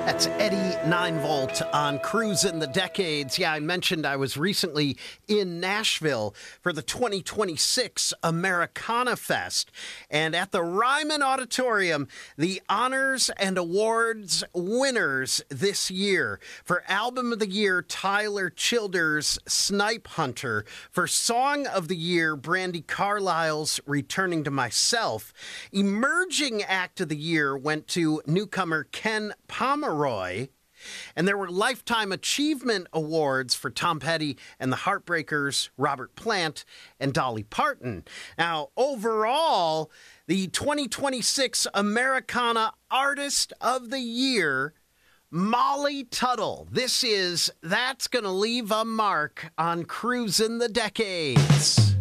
That's Eddie 9-Volt on Cruisin' the Decades. Yeah, I mentioned I was recently in Nashville for the 2026 Americana Fest. And at the Ryman Auditorium, the honors and awards winners this year. For Album of the Year, Tyler Childers' Snipe Hunter. For Song of the Year, Brandi Carlile's Returning to Myself. Emerging Act of the Year went to newcomer Ken Pomeroy. And there were Lifetime Achievement Awards for Tom Petty and the Heartbreakers, Robert Plant, and Dolly Parton. Now, overall, the 2026 Americana Artist of the Year, Molly Tuttle. That's going to leave a mark on Cruisin' the Decades.